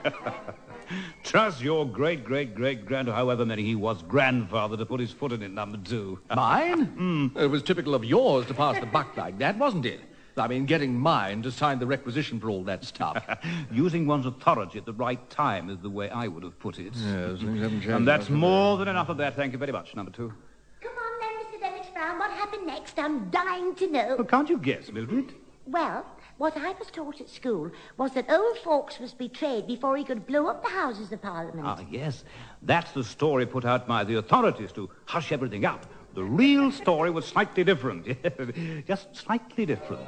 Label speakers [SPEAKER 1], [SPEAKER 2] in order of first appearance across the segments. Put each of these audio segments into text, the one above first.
[SPEAKER 1] Trust your great-great-great-grand, however many he was, grandfather to put his foot in it, number two.
[SPEAKER 2] Mine? It was typical of yours to pass the buck like that, wasn't it? I mean, getting mine to sign the requisition for all that stuff.
[SPEAKER 1] Using one's authority at the right time is the way I would have put it.
[SPEAKER 2] Yes, things haven't changed.
[SPEAKER 1] And that's more than enough of that. Thank you very much, number two.
[SPEAKER 3] Come on then, Mr. Dennis Brown. What happened next? I'm dying to know.
[SPEAKER 1] Well, can't you guess, Mildred?
[SPEAKER 3] Well, what I was taught at school was that old Fawkes was betrayed before he could blow up the Houses of Parliament.
[SPEAKER 1] Ah, yes. That's the story put out by the authorities to hush everything up. The real story was slightly different. Just slightly different.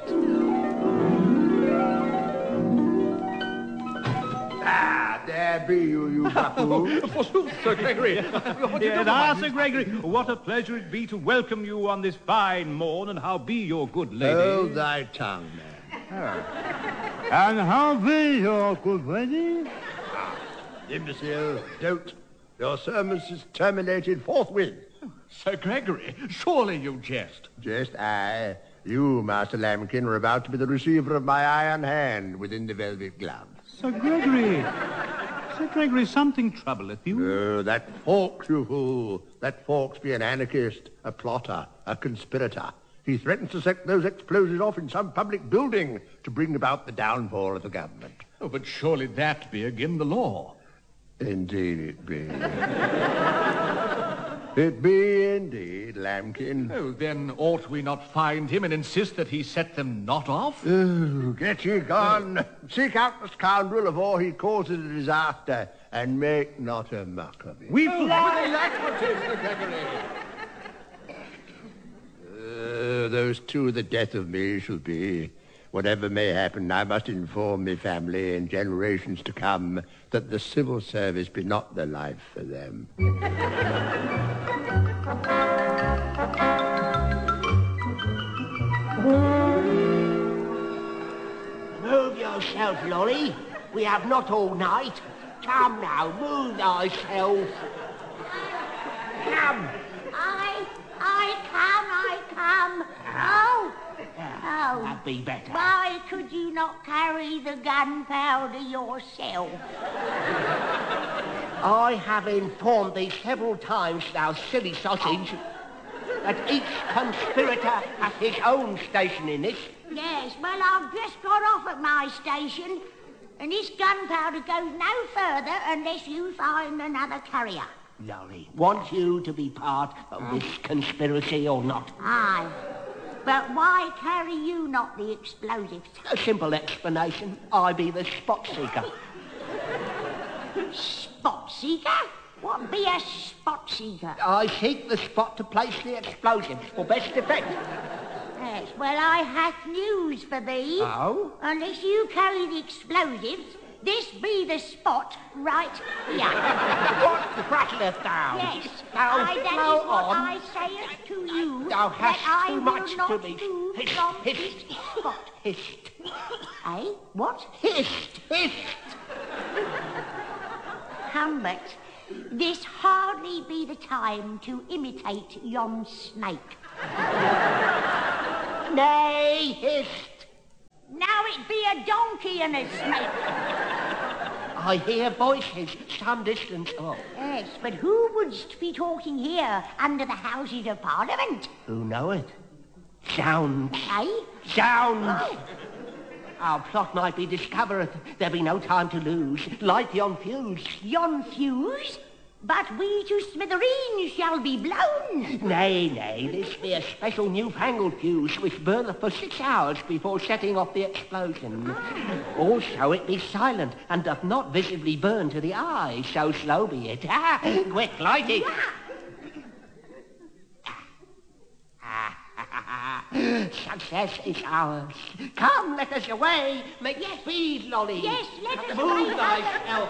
[SPEAKER 4] Ah, there be you buffoon.
[SPEAKER 2] Forsooth, Sir Gregory.
[SPEAKER 1] Sir Gregory, what a pleasure it be to welcome you on this fine morn, and how be your good lady?
[SPEAKER 4] Hold thy tongue, man.
[SPEAKER 1] And how be your good lady?
[SPEAKER 4] Imbecile, don't. Your sermon is terminated forthwith.
[SPEAKER 2] Sir Gregory, surely you jest.
[SPEAKER 4] Just I. You, Master Lambkin, are about to be the receiver of my iron hand within the velvet glove.
[SPEAKER 1] Sir Gregory, something troubleth you.
[SPEAKER 4] Oh, that Fawkes, you fool. That Fawkes be an anarchist, a plotter, a conspirator. He threatens to set those explosives off in some public building to bring about the downfall of the government.
[SPEAKER 2] Oh, but surely that be again the law.
[SPEAKER 4] Indeed it be. It be indeed, Lambkin.
[SPEAKER 2] Oh, then ought we not find him and insist that he set them not off?
[SPEAKER 4] Oh, get ye gone. Seek out the scoundrel afore he causes a disaster, and make not a muck of it.
[SPEAKER 1] We fly!
[SPEAKER 2] With alacrity, Sir Gregory.
[SPEAKER 4] Those two, the death of me shall be. Whatever may happen, I must inform me family in generations to come that the civil service be not the life for them.
[SPEAKER 5] Move yourself, Lolly. We have not all night. Come now, move thyself. Come.
[SPEAKER 3] I come. Oh.
[SPEAKER 5] That'd be better.
[SPEAKER 3] Why could you not carry the gunpowder yourself?
[SPEAKER 5] I have informed thee several times, thou silly sausage, that each conspirator has his own station in this.
[SPEAKER 3] Yes, well, I've just got off at my station, and this gunpowder goes no further unless you find another carrier.
[SPEAKER 5] Lolly, want you to be part of this conspiracy or not?
[SPEAKER 3] Aye. But why carry you not the explosives?
[SPEAKER 5] A simple explanation. I be the spot seeker.
[SPEAKER 3] Spot seeker? What be a spot seeker?
[SPEAKER 5] I seek the spot to place the explosives for best effect.
[SPEAKER 3] Yes, well, I hath news for thee.
[SPEAKER 5] Oh?
[SPEAKER 3] Unless you carry the explosives, this be the spot right here.
[SPEAKER 5] What prattleth thou?
[SPEAKER 3] Yes,
[SPEAKER 5] Thou
[SPEAKER 3] that is
[SPEAKER 5] flow
[SPEAKER 3] what
[SPEAKER 5] on.
[SPEAKER 3] I sayeth to you.
[SPEAKER 5] Thou hast
[SPEAKER 3] that I
[SPEAKER 5] too much
[SPEAKER 3] will not
[SPEAKER 5] to be.
[SPEAKER 3] move
[SPEAKER 5] Hist,
[SPEAKER 3] from
[SPEAKER 5] hist.
[SPEAKER 3] this spot.
[SPEAKER 5] Hist.
[SPEAKER 3] Eh? What?
[SPEAKER 5] Hist. Hist.
[SPEAKER 3] Humbert, this hardly be the time to imitate yon snake.
[SPEAKER 5] Nay, hist.
[SPEAKER 3] Now it be a donkey and a snake.
[SPEAKER 5] I hear voices some distance off.
[SPEAKER 3] Yes, but who wouldst be talking here under the Houses of Parliament?
[SPEAKER 5] Who knoweth? Sounds.
[SPEAKER 3] Eh?
[SPEAKER 5] Sounds.
[SPEAKER 3] Oh.
[SPEAKER 5] Our plot might be discovered. There be no time to lose. Light yon fuse.
[SPEAKER 3] Yon fuse? But we to smithereens shall be blown.
[SPEAKER 5] Nay, this be a special newfangled fuse which burneth for 6 hours before setting off the explosion. Also, it be silent and doth not visibly burn to the eye, so slow be it. Quick, light it. Success is ours. Come, let us away. Make speed, Lolly.
[SPEAKER 3] Yes, let us
[SPEAKER 5] Move
[SPEAKER 3] away.
[SPEAKER 5] thyself.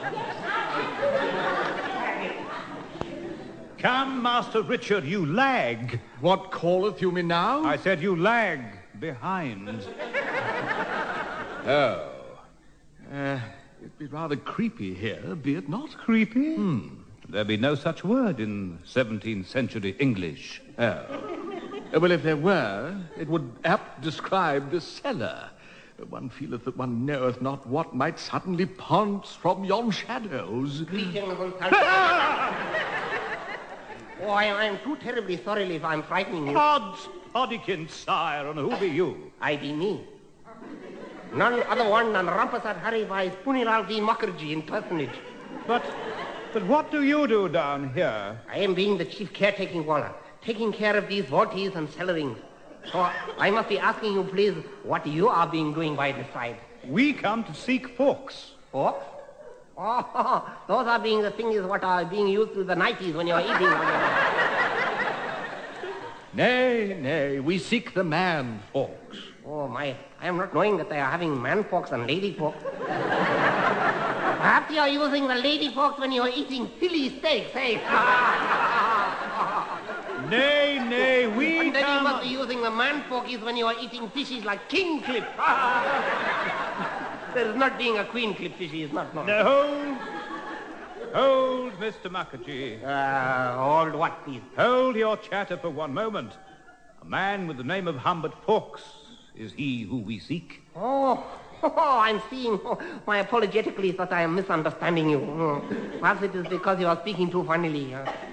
[SPEAKER 1] Come, Master Richard, you lag.
[SPEAKER 2] What calleth you me now?
[SPEAKER 1] I said you lag behind.
[SPEAKER 2] Oh. It'd be rather creepy here, be it not?
[SPEAKER 1] Creepy? There be no such word in 17th century English.
[SPEAKER 2] Oh. Well, if there were, it would apt describe the cellar. One feeleth that one knoweth not what might suddenly pounce from yon shadows.
[SPEAKER 5] Oh, I'm too terribly sorry if I'm frightening you.
[SPEAKER 1] Odds, Poddikin, sire, and who be you?
[SPEAKER 5] I be me. None other one than Rampasad Hari Bhai's Puniraldi Mukherjee in personage.
[SPEAKER 1] But what do you do down here?
[SPEAKER 5] I am being the chief caretaking walla, taking care of these vaulties and cellarings. So I must be asking you, please, what you are being doing by the side.
[SPEAKER 1] We come to seek forks.
[SPEAKER 5] Forks? Oh, those are being the things what are being used to the 90s when you're eating.
[SPEAKER 2] Nay, we seek the man forks.
[SPEAKER 5] Oh, my, I am not knowing that they are having man forks and lady forks. Perhaps you are using the lady forks when you're eating Philly steaks, eh?
[SPEAKER 1] Nay, we
[SPEAKER 5] And then
[SPEAKER 1] come...
[SPEAKER 5] you must be using the man forkies when you are eating fishes like king clip. There is not being a queen clip fishy, is not.
[SPEAKER 1] No, hold, Mr. Mukherjee.
[SPEAKER 5] Hold what, please?
[SPEAKER 1] Hold your chatter for one moment. A man with the name of Humbert Fawkes is he who we seek.
[SPEAKER 5] Oh, I'm seeing. Oh, my apologetically that I am misunderstanding you. Perhaps it is because you are speaking too funnily.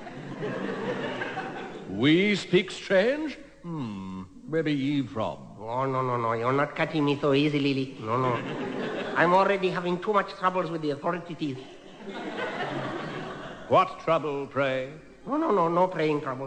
[SPEAKER 2] We speak strange? Where be ye from?
[SPEAKER 5] Oh, no. You're not catching me so easily. No. I'm already having too much troubles with the authorities.
[SPEAKER 1] What trouble, pray?
[SPEAKER 5] No praying trouble.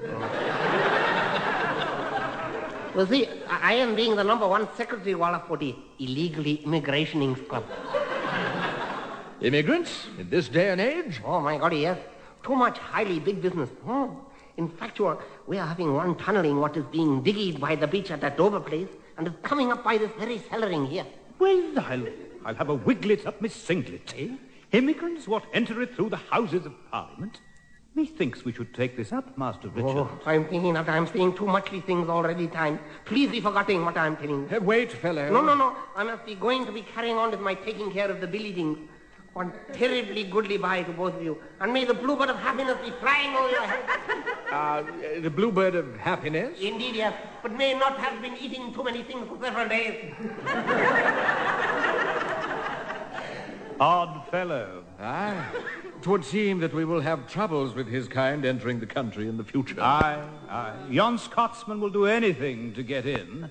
[SPEAKER 5] Well, see, I am being the #1 secretary walla for the Illegally Immigrationing Club.
[SPEAKER 2] Immigrants in this day and age?
[SPEAKER 5] Oh, my God, yes. Too much highly big business. In fact, we are having one tunneling what is being digged by the beach at that Dover place and is coming up by this very cellaring here.
[SPEAKER 1] Well, I'll have a wiglet up my singlet, eh? Immigrants what entereth through the Houses of Parliament? Methinks we should take this up, Master Richard.
[SPEAKER 5] Oh, I'm thinking that I'm saying too muchly things already time. Please be forgetting what I'm telling you.
[SPEAKER 2] Wait, fellow.
[SPEAKER 5] No. I must be going to be carrying on with my taking care of the buildings. One terribly goodly bye to both of you. And may the bluebird of happiness be flying over your head.
[SPEAKER 2] The bluebird of happiness?
[SPEAKER 5] Indeed, yes. But may not have been eating too many things for several days.
[SPEAKER 1] Odd fellow.
[SPEAKER 2] Aye. 'Twould seem that we will have troubles with his kind entering the country in the future.
[SPEAKER 1] Aye. Yon Scotsman will do anything to get in.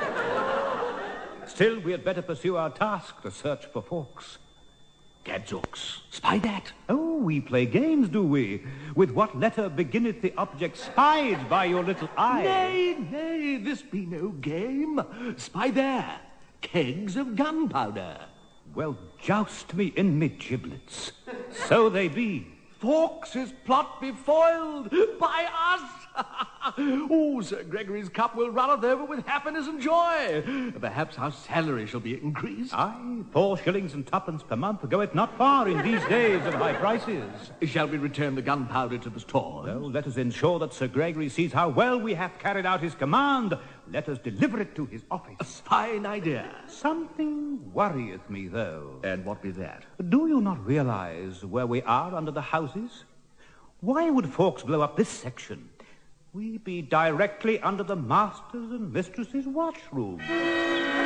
[SPEAKER 1] Still, we had better pursue our task to search for Fawkes.
[SPEAKER 2] Gadzooks. Spy that.
[SPEAKER 1] Oh, we play games, do we? With what letter beginneth the object spied by your little eye?
[SPEAKER 2] Nay, this be no game. Spy there. Kegs of gunpowder.
[SPEAKER 1] Well, joust me in me giblets. So they be.
[SPEAKER 2] Fawkes' plot be foiled by us. Oh, Sir Gregory's cup will runneth over with happiness and joy. Perhaps our salary shall be increased.
[SPEAKER 1] Aye, 4 shillings and 2pence per month goeth not far in these days of high prices.
[SPEAKER 2] Shall we return the gunpowder to the store?
[SPEAKER 1] Well, let us ensure that Sir Gregory sees how well we have carried out his command. Let us deliver it to his office.
[SPEAKER 2] A fine idea.
[SPEAKER 1] Something worrieth me, though.
[SPEAKER 2] And what be that?
[SPEAKER 1] Do you not realize where we are under the houses? Why would Fawkes blow up this section? We be directly under the masters' and mistresses' washroom.